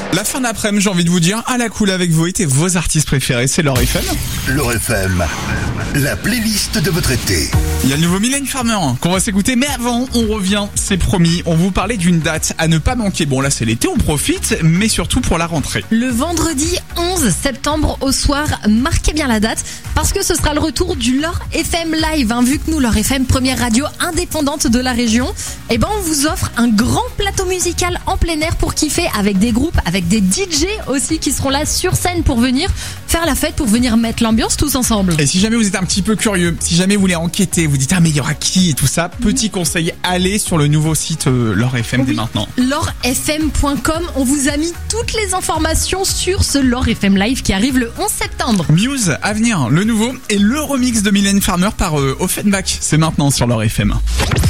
La fin d'après-midi, j'ai envie de vous dire, à la cool avec vos hits et vos artistes préférés, c'est Laure FM. Laure FM, la playlist de votre été. Il y a le nouveau Mylène Farmer qu'on va s'écouter, mais avant, on revient, c'est promis, on vous parlait d'une date à ne pas manquer. Bon là c'est l'été, on profite, mais surtout pour la rentrée. Le vendredi 11 septembre au soir, marquez bien la date, parce que ce sera le retour du Laure FM Live. Vu que nous, Laure FM, première radio indépendante de la région, on vous offre un grand plateau musical en plein air pour kiffer, avec des groupes, avec des DJ aussi qui seront là sur scène pour venir faire la fête, pour venir mettre l'ambiance tous ensemble. Et si jamais vous êtes un petit peu curieux, si jamais vous voulez enquêter, vous dites mais il y aura qui et tout ça, petit conseil, allez sur le nouveau site Laure FM dès maintenant. laurefm.com, on vous a mis toutes les informations sur ce Laure FM Live qui arrive le 11 septembre. Muse, à venir, le nouveau et le remix de Mylène Farmer par Offenbach, c'est maintenant sur Laure FM.